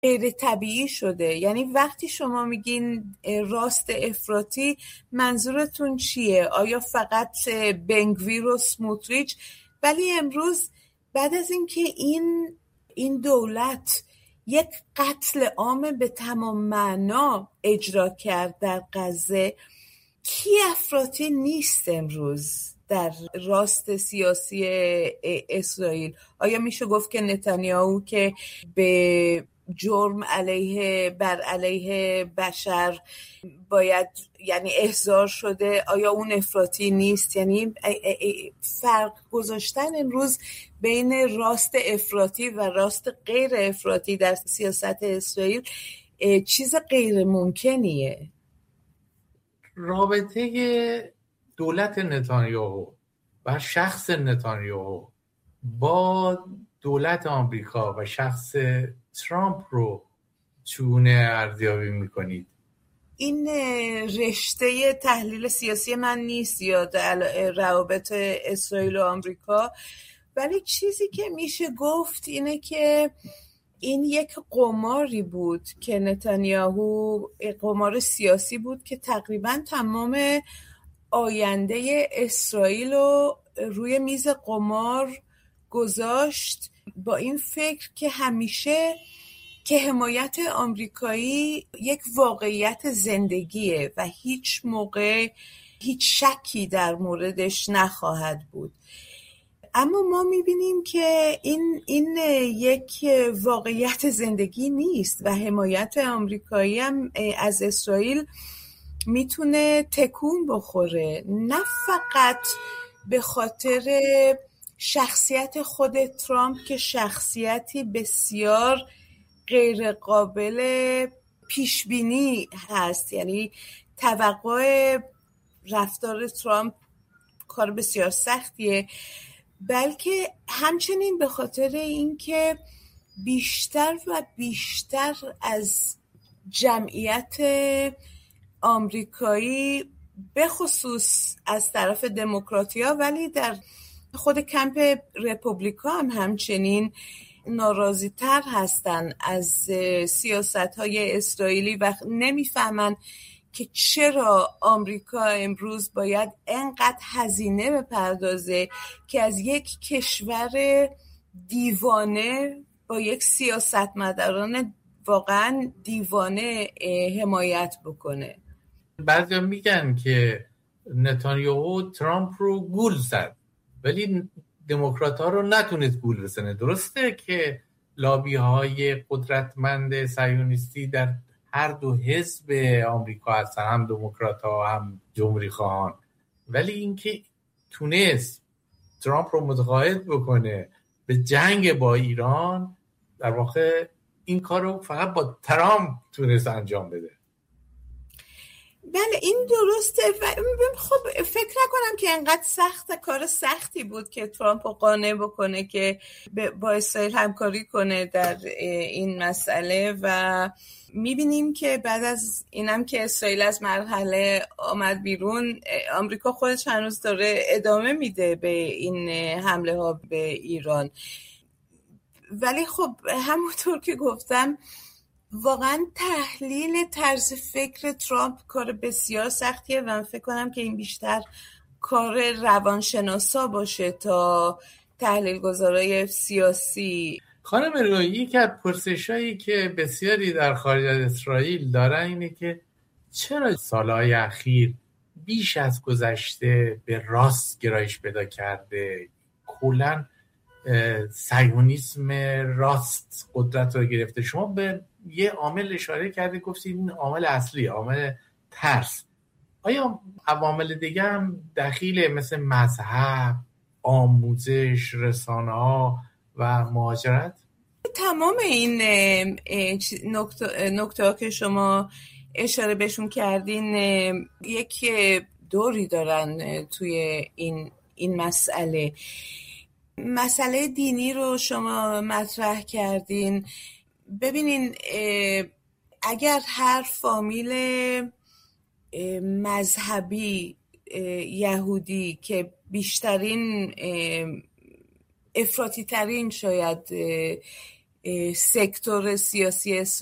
غیر طبیعی شده. یعنی وقتی شما میگین راست افراطی منظورتون چیه؟ آیا فقط بنگویر و سموتریچ؟ ولی امروز بعد از اینکه این دولت یک قتل عام به تمام معنا اجرا کرد در غزه، کی افراطی نیست امروز در راست سیاسی اسرائیل؟ آیا میشه گفت که نتانیاهو که به جرم بر علیه بشر باید یعنی احضار شده، آیا اون افراطی نیست؟ یعنی فرق گذاشتن امروز بین راست افراطی و راست غیر افراطی در سیاست اسرائیل چیز غیر ممکنیه. رابطه دولت نتانیاهو و شخص نتانیاهو با دولت آمریکا و شخص ترامپ رو چگونه ارزیابی میکنید؟ این رشته تحلیل سیاسی من نیست یا روابط اسرائیل و آمریکا، ولی چیزی که میشه گفت اینه که این یک قماری بود که نتانیاهو، قمار سیاسی بود که تقریبا تمام آینده اسرائیل رو روی میز قمار گذاشت با این فکر که همیشه که حمایت آمریکایی یک واقعیت زندگیه و هیچ موقع هیچ شکی در موردش نخواهد بود. اما ما میبینیم که این یک واقعیت زندگی نیست و حمایت آمریکایی هم از اسرائیل میتونه تکون بخوره، نه فقط به خاطر شخصیت خود ترامپ که شخصیتی بسیار غیر قابل پیش بینی هست، یعنی توقع رفتار ترامپ کار بسیار سختیه، بلکه همچنین به خاطر اینکه بیشتر و بیشتر از جمعیت آمریکایی به خصوص از طرف دموکراتیا ولی در خود کمپ رپوبلیکا هم همچنین ناراضی تر هستن از سیاست‌های اسرائیلی و نمیفهمن که چرا آمریکا امروز باید انقدر هزینه بپردازه که از یک کشور دیوانه با یک سیاستمداران واقعا دیوانه حمایت بکنه. بعضی میگن که نتانیاهو ترامپ رو گول زد ولی دموکرات ها رو نتونست گول بزنه. درسته که لابی های قدرتمند صهیونیستی در هر دو حزب آمریکا هستن، هم دموکرات ها هم جمهوری خواهان، ولی اینکه تونست ترامپ رو متقاعد بکنه به جنگ با ایران، در واقع این کار رو فقط با ترامپ تونست انجام بده. بله این درسته. خب فکر نکنم که انقدر کار سختی بود که ترامپ رو قانع بکنه که با اسرائیل همکاری کنه در این مسئله و میبینیم که بعد از اینم که اسرائیل از مرحله آمد بیرون، آمریکا خودش هنوز داره ادامه میده به این حمله ها به ایران. ولی خب همونطور که گفتم واقعا تحلیل طرز فکر ترامپ کار بسیار سختیه و من فکر کنم که این بیشتر کار روانشناسا باشه تا تحلیلگزارای سیاسی. خانم روی، یکی از پرسشایی که بسیاری در خارج از اسرائیل دارن اینه که چرا سالهای اخیر بیش از گذشته به راست گرایش پیدا کرده، کلاً صهیونیسم راست قدرت رو گرفته؟ شما به یه عامل اشاره کرده، گفتید این عامل اصلی، عامل ترس. آیا عوامل دیگه هم دخیله مثل مذهب، آموزش، رسانه‌ها و مهاجرت؟ تمام این نکته که شما اشاره بهشون کردین یک دوری دارن توی این مسئله دینی رو شما مطرح کردین. ببینین اگر هر فامیل مذهبی یهودی که بیشترین افراطی ترین شاید سکتور سیاسی